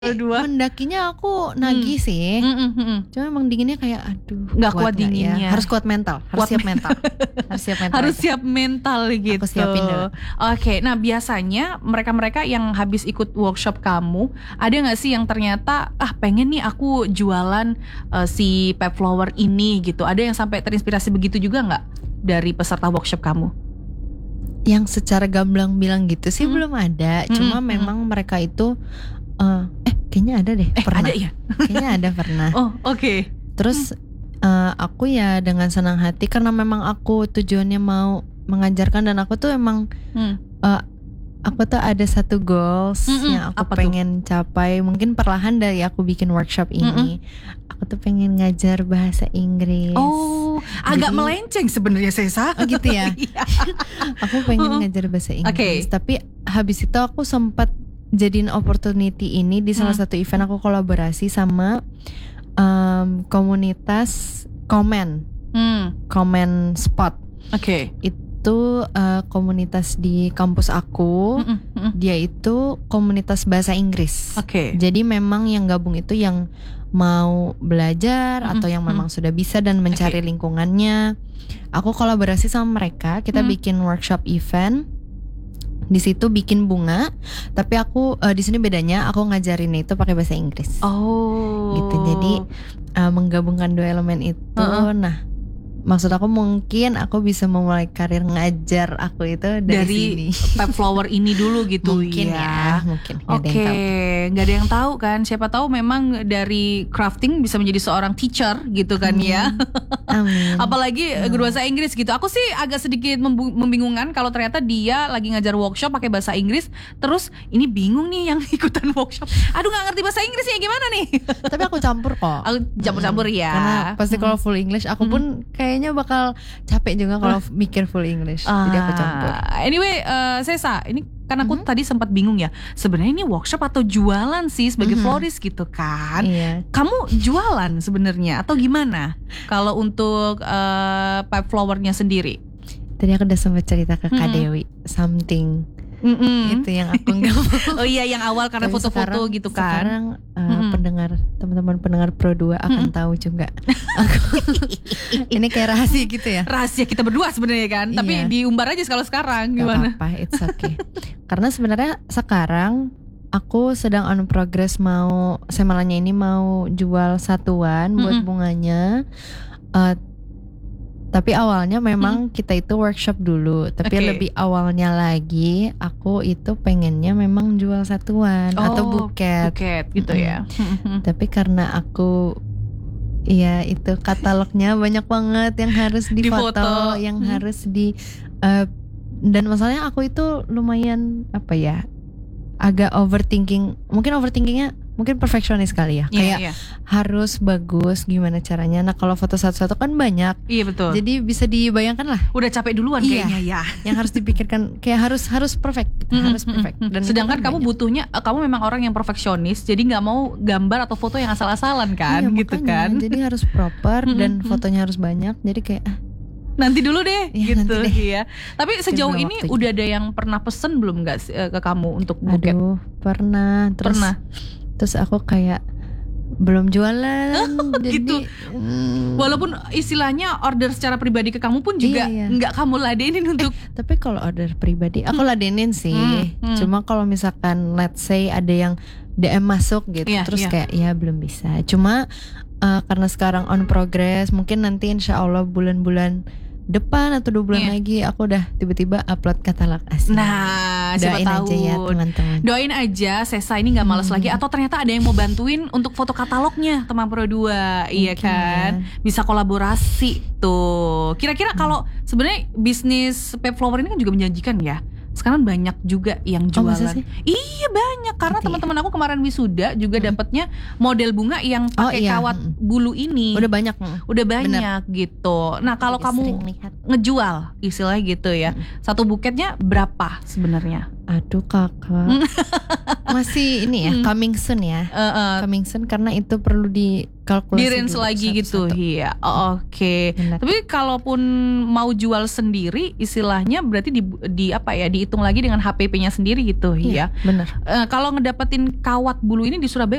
Berdua. Mendakinya aku nagih sih. Cuma emang dinginnya kayak aduh. Nggak kuat dinginnya. Ya? Harus kuat mental. Harus siap mental. Harus siap mental. Harus siap mental gitu. Aku siapin dulu. Oke, nah biasanya mereka-mereka yang habis ikut workshop kamu, ada nggak sih yang ternyata pengen nih aku jualan si Pep Flower ini gitu? Ada yang sampai terinspirasi begitu juga nggak dari peserta workshop kamu? Yang secara gamblang bilang gitu sih belum ada. Cuma memang mereka itu kayaknya ada deh. Pernah. Ada ya? Kayaknya ada pernah. Oh oke. Terus aku ya dengan senang hati karena memang aku tujuannya mau mengajarkan dan aku tuh emang aku tuh ada satu goals yang aku pengen capai. Mungkin perlahan dari aku bikin workshop ini. Aku tuh pengen ngajar bahasa Inggris. Oh, agak melenceng sebenarnya Sesa. Oh gitu ya. Aku pengen ngajar bahasa Inggris. Tapi habis itu aku sempat jadiin opportunity ini di salah satu event. Aku kolaborasi sama komunitas Komen Spot. Oke. Itu komunitas di kampus aku. Dia itu komunitas bahasa Inggris. Oke. Jadi memang yang gabung itu yang mau belajar atau yang memang sudah bisa dan mencari lingkungannya. Aku kolaborasi sama mereka. Kita bikin workshop event. Di situ bikin bunga, tapi aku di sini bedanya aku ngajarin itu pakai bahasa Inggris. Oh. Gitu. Jadi menggabungkan dua elemen itu. Nah, maksud aku mungkin aku bisa memulai karir ngajar aku itu dari sini. Pep Flower ini dulu gitu. Mungkin ya. Mungkin. Oke, nggak ada yang tahu kan. Siapa tahu memang dari crafting bisa menjadi seorang teacher gitu kan. Amin. Ya. Amin. Apalagi guru bahasa Inggris gitu. Aku sih agak sedikit membingungkan kalau ternyata dia lagi ngajar workshop pakai bahasa Inggris. Terus ini bingung nih yang ikutan workshop. Aduh nggak ngerti bahasa Inggris ya gimana nih. Tapi aku campur kok. Aku campur-campur ya. Karena pasti kalau full English aku pun kayaknya bakal capek juga kalau mikir full English. Jadi aku campur. Anyway, Sesa, ini kan aku tadi sempat bingung ya. Sebenarnya ini workshop atau jualan sih sebagai florist gitu kan? Iya. Kamu jualan sebenarnya atau gimana? Kalau untuk Pep Flowernya sendiri? Tadi aku udah sempat cerita ke Kak Dewi something. Itu yang aku nggak mau. Oh iya, yang awal karena foto-foto gitu kan. Sekarang teman-teman pendengar Pro 2 akan tahu juga. Ini kayak rahasia gitu ya. Rahasia kita berdua sebenarnya kan. Iya. Tapi diumbar aja kalau sekarang gimana? Gak apa-apa, it's okay. Karena sebenarnya sekarang aku sedang on progress saya malahnya ini mau jual satuan buat bunganya. Tapi awalnya memang kita itu workshop dulu. Tapi lebih awalnya lagi aku itu pengennya memang jual satuan atau buket. Buket gitu ya. Tapi karena aku itu katalognya banyak banget yang harus difoto, yang harus dan masalahnya aku itu lumayan agak overthinking. Mungkin perfeksionis kali ya. Kayak harus bagus gimana caranya. Nah kalau foto satu-satu kan banyak. Iya betul. Jadi bisa dibayangkan lah. Udah capek duluan kayaknya ya. Yang harus dipikirkan kayak harus perfect gitu. Harus perfect. Dan sedangkan kamu banyak. butuhnya, kamu memang orang yang perfeksionis. Jadi gak mau gambar atau foto yang asal-asalan kan. Gitu makanya, kan. Jadi harus proper dan fotonya harus banyak. Jadi kayak nanti dulu deh gitu deh. ya. Tapi sejauh ini udah ada yang pernah pesen belum nggak ke kamu untuk buket? Aduh, pernah. Terus aku kayak belum jualan. Gitu. Walaupun istilahnya order secara pribadi ke kamu pun juga nggak kamu ladenin untuk. Tapi kalau order pribadi aku ladenin sih. Cuma kalau misalkan let's say ada yang DM masuk gitu, terus kayak belum bisa. Cuma karena sekarang on progress, mungkin nanti insya Allah bulan-bulan depan atau 2 bulan lagi aku udah tiba-tiba upload katalog asli. Nah, siapa doain tahu aja ya teman-teman. Doain aja Sesa ini gak malas lagi. Atau ternyata ada yang mau bantuin untuk foto katalognya teman Pro 2. Iya kan bisa kolaborasi tuh. Kira-kira kalau sebenarnya bisnis Pep Flower ini kan juga menjanjikan ya. Sekarang banyak juga yang jualan. Iya banyak. Karena teman-teman aku kemarin wisuda juga dapatnya model bunga yang pakai kawat bulu ini. Udah banyak. Bener. Gitu. Nah kalau kamu ngejual istilahnya gitu ya, satu buketnya berapa sebenarnya? Aduh kakak, masih ini ya, coming soon ya, coming soon karena itu perlu dikalkulasi di range dulu lagi gitu. satu-satu. Iya. Oke. Benar. Tapi kalaupun mau jual sendiri, istilahnya berarti di apa ya, dihitung lagi dengan HPP-nya sendiri gitu. Iya. Benar. Kalau ngedapetin kawat bulu ini di Surabaya